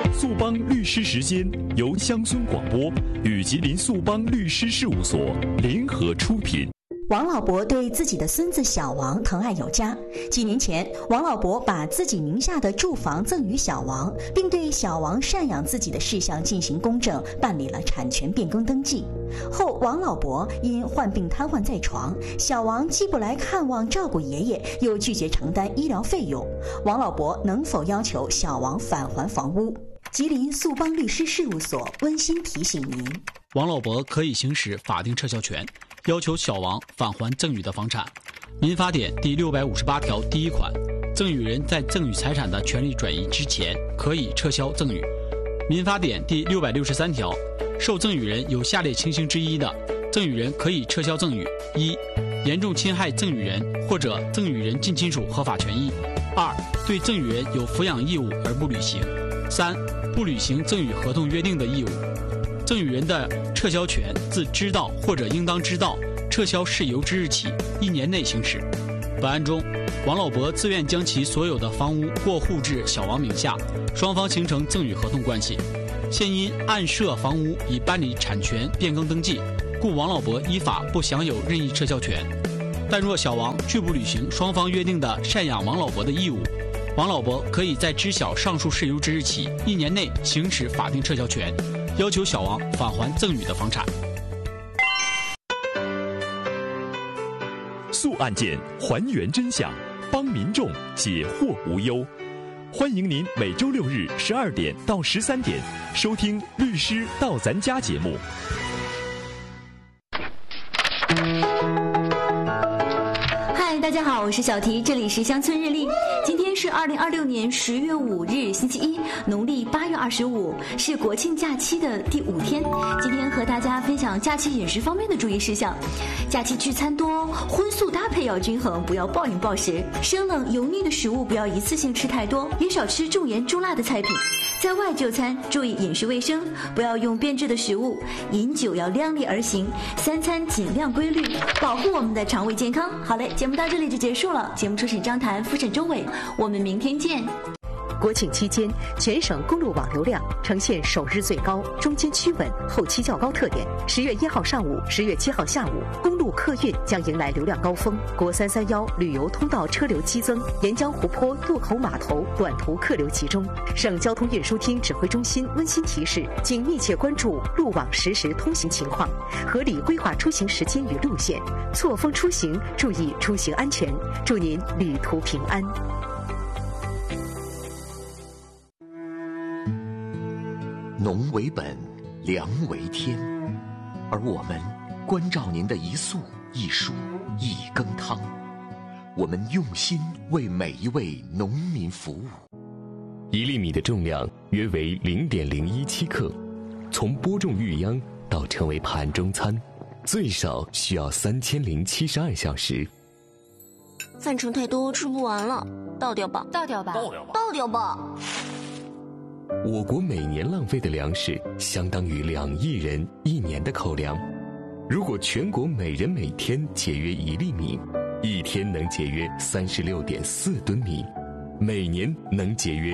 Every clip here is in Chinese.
速帮律师时间由乡村广播与吉林速帮律师事务所联合出品。 王老伯对自己的孙子小王疼爱有加。几年前，王老伯把自己名下的住房赠与小王，并对小王赡养自己的事项进行公证，办理了产权变更登记。后，王老伯因患病瘫痪在床，小王既不来看望照顾爷爷，又拒绝承担医疗费用。王老伯能否要求小王返还房屋？吉林速帮律师事务所温馨提醒您： 王老伯可以行使法定撤销权，要求小王返还赠与的房产。民法典第658条第1款，赠与人在赠与财产的权利转移之前，可以撤销赠与。民法典第663条，受赠与人有下列情形之一的，赠与人可以撤销赠与：一、严重侵害赠与人或者赠与人近亲属合法权益；二、对赠与人有抚养义务而不履行；三、不履行赠与合同约定的义务。赠与人的撤销权自知道或者应当知道撤销事由之日起1年内行使。本案中，王老伯自愿将其所有的房屋过户至小王名下，双方形成赠与合同关系。现因案涉房屋已办理产权变更登记，故王老伯依法不享有任意撤销权。但若小王拒不履行双方约定的赡养王老伯的义务，王老伯可以在知晓上述事由之日起1年内行使法定撤销权，要求小王返还赠与的房产。 速案件还原真相，帮民众解惑无忧。欢迎您每周6日12点到13点收听《律师到咱家》节目。 嗨，大家好，我是小提，这里是乡村日历。今天是2026年10月5日，星期一，农历8月25，是国庆假期的第5天。今天和大家分享假期饮食方面的注意事项。假期聚餐多，荤素搭配要均衡，不要暴饮暴食。生冷油腻的食物不要一次性吃太多，也少吃重盐重辣的菜品。在外就餐注意饮食卫生，不要用变质的食物。饮酒要量力而行，3餐尽量规律，保护我们的肠胃健康。好嘞，节目到这里就结束了。节目初审张谈，复审周伟，我们明天见。 国庆期间，全省公路网流量呈现首日最高、中间趋稳、后期较高特点。10月1号上午、10月7号下午，公路客运将迎来流量高峰。国331旅游通道车流激增，沿江湖泊渡口码头短途客流集中。省交通运输厅指挥中心温馨提示，请密切关注路网实时通行情况，合理规划出行时间与路线，错峰出行，注意出行安全。祝您旅途平安。 农为本，粮为天，而我们关照您的一粟一蔬一羹汤，我们用心为每一位农民服务。 1粒米的重量约为0.017克，从播种育秧到成为盘中餐，最少需要3072小时。 饭盛太多，吃不完了，倒掉吧， 倒掉吧， 倒掉吧。 我国每年浪费的粮食相当于2亿人1年的口粮。如果全国每人每天节约1粒米，一天能节约36.4吨米，每年能节约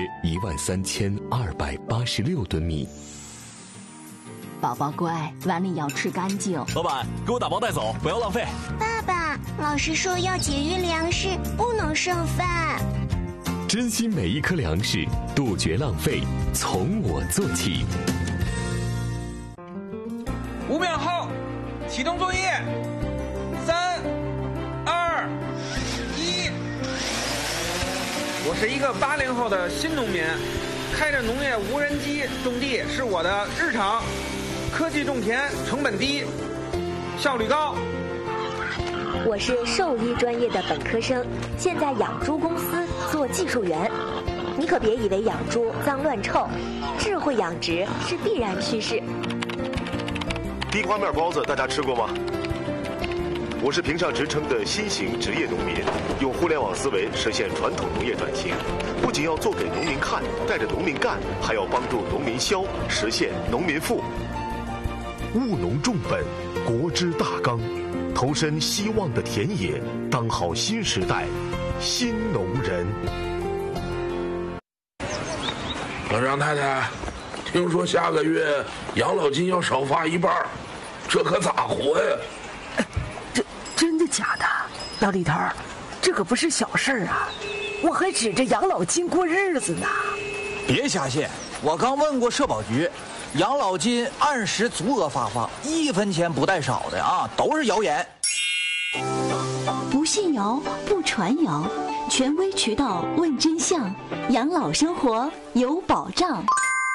13286吨米。 宝宝乖，碗里要吃干净。 老板，给我打包带走，不要浪费。 爸爸，老师说要节约粮食，不能剩饭。 珍惜每一颗粮食，杜绝浪费，从我做起。 5秒后，启动作业。3、2、1。我是一个80后的新农民，开着农业无人机种地是我的日常。科技种田，成本低，效率高。 我是兽医专业的本科生，现在养猪公司做技术员。你可别以为养猪脏乱臭，智慧养殖是必然趋势。 地瓜面包子大家吃过吗？我是评上职称的新型职业农民，用互联网思维实现传统农业转型，不仅要做给农民看，带着农民干，还要帮助农民消，实现农民富。务农重本，国之大纲，投身希望的田野，当好新时代新农人。 张太太，听说下个月养老金要少发一半，这可咋活呀？ 真的假的？老李头，这可不是小事啊！我还指着养老金过日子呢。 别瞎信，我刚问过社保局，养老金按时足额发放，1分钱不带少的啊，都是谣言。 不信谣，不传谣，权威渠道问真相，养老生活有保障。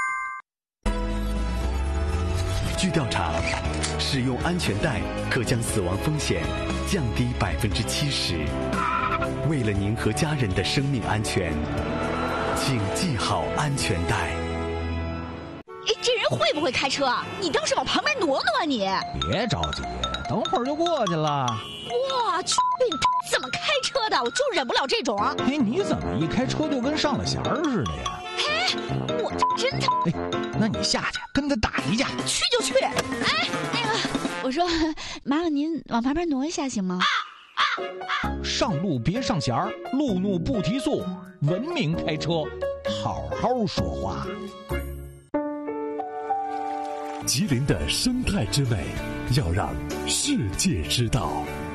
据调查，使用安全带可将死亡风险降低70%。为了您和家人的生命安全，请系好安全带。 这人会不会开车啊？你倒是往旁边挪挪啊你！ 别着急，等会儿就过去了。 我去，怎么开车的？我就忍不了这种。 哎，你怎么一开车就跟上了弦似的呀？ 嘿，我这真的。 哎，那你下去跟他打一架。 去就去。哎，那个，我说，麻烦您往旁边挪一下行吗？ 上路别上弦儿，路怒不提速，文明开车，好好说话。 吉林的生态之美，要让世界知道。